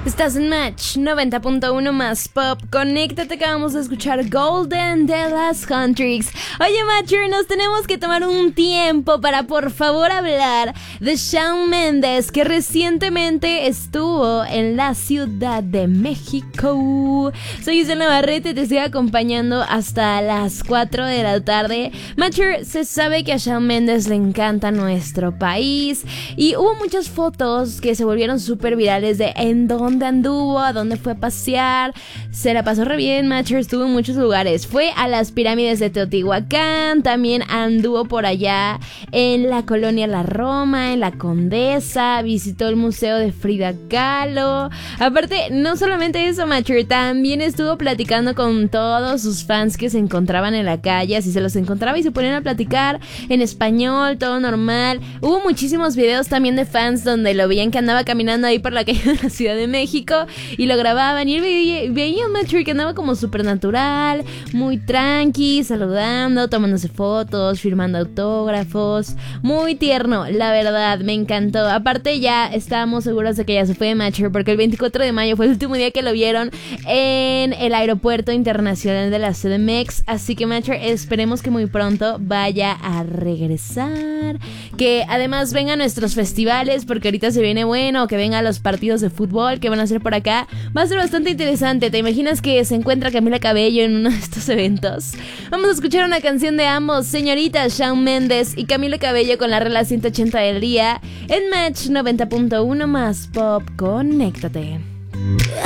Estás en Match 90.1 más Pop. Conéctate que vamos a escuchar Golden de las Huntrix. Oye, Matcher, nos tenemos que tomar un tiempo para por favor hablar de Shawn Mendes, que recientemente estuvo en la Ciudad de México. Soy Isela Navarrete y te estoy acompañando hasta las 4 de la tarde. Matcher, se sabe que a Shawn Mendes le encanta nuestro país y hubo muchas fotos que se volvieron súper virales de en dónde anduvo, a dónde fue a pasear. Se la pasó re bien, Matcher, estuvo en muchos lugares. Fue a las pirámides de Teotihuacán, también anduvo por allá en la colonia La Roma, en la Condesa, visitó el museo de Frida Kahlo. Aparte, no solamente eso, Matcher, también estuvo platicando con todos sus fans que se encontraban en la calle, así se los encontraba y se ponían a platicar en español, todo normal. Hubo muchísimos videos también de fans donde lo veían que andaba caminando ahí por la calle de la Ciudad de México y lo grababan y él veía a Matcher que andaba como súper natural, muy tranqui, saludando, tomándose fotos, firmando autógrafos, muy tierno, la verdad, me encantó. Aparte ya estábamos seguros de que ya se fue de Matcher porque el 24 de mayo fue el último día que lo vieron en el aeropuerto internacional de la CDMX, así que Matcher, esperemos que muy pronto vaya a regresar, que además venga a nuestros festivales porque ahorita se viene bueno, que venga a los partidos de fútbol que van a hacer por acá, va a ser bastante interesante. ¿Te imaginas que se encuentra Camila Cabello en uno de estos eventos? Vamos a escuchar una canción de ambos, señorita Shawn Mendes y Camila Cabello con la regla 180 del día en Match 90.1 más Pop. Conéctate.